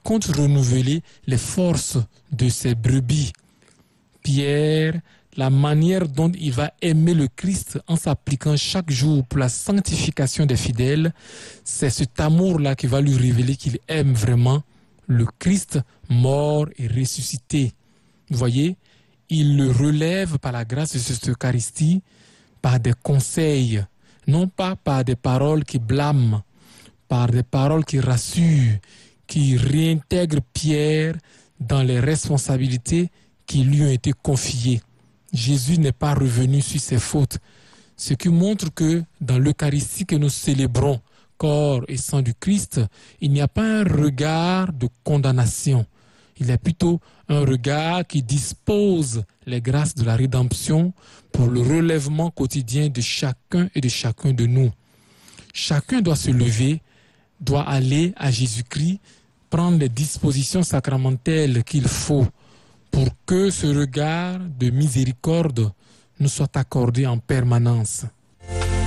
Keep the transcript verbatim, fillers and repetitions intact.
compte renouveler les forces de ses brebis. Pierre, la manière dont il va aimer le Christ en s'appliquant chaque jour pour la sanctification des fidèles, c'est cet amour-là qui va lui révéler qu'il aime vraiment le Christ mort et ressuscité. Vous voyez, il le relève par la grâce de cette Eucharistie, par des conseils, non pas par des paroles qui blâment, par des paroles qui rassurent, qui réintègrent Pierre dans les responsabilités qui lui ont été confiées. Jésus n'est pas revenu sur ses fautes, ce qui montre que dans l'Eucharistie que nous célébrons, corps et sang du Christ, il n'y a pas un regard de condamnation. Il est plutôt un regard qui dispose les grâces de la rédemption pour le relèvement quotidien de chacun et de chacun de nous. Chacun doit se lever, doit aller à Jésus-Christ, prendre les dispositions sacramentelles qu'il faut pour que ce regard de miséricorde nous soit accordé en permanence.